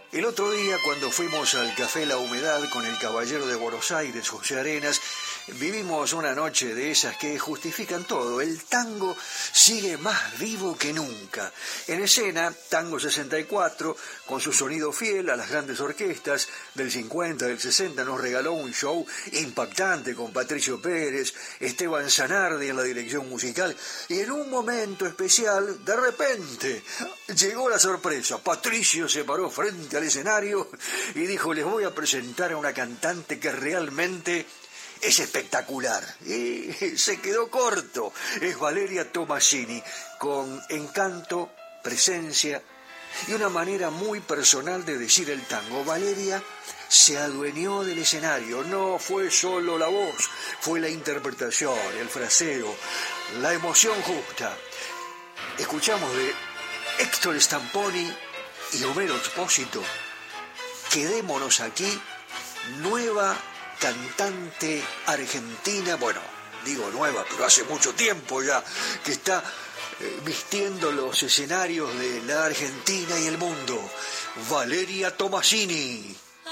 El otro día, cuando fuimos al Café La Humedad con el caballero de Buenos Aires, José Arenas, vivimos una noche de esas que justifican todo. El tango sigue más vivo que nunca. En escena, Tango 64, con su sonido fiel a las grandes orquestas del 50, del 60, nos regaló un show impactante con Patricio Pérez, Esteban Zanardi en la dirección musical, y en un momento especial, de repente, llegó la sorpresa. Patricio se paró frente al escenario y dijo: les voy a presentar a una cantante que realmente es espectacular. Y se quedó corto. Es Valeria Tomasini, con encanto, presencia y una manera muy personal de decir el tango. Valeria se adueñó del escenario. No fue solo la voz, fue la interpretación, el fraseo, la emoción justa. Escuchamos de Héctor Stamponi y Homero Expósito, Quedémonos aquí, nueva cantante argentina, bueno, digo nueva, pero hace mucho tiempo ya que está vistiendo los escenarios de la Argentina y el mundo. Valeria Tomasini.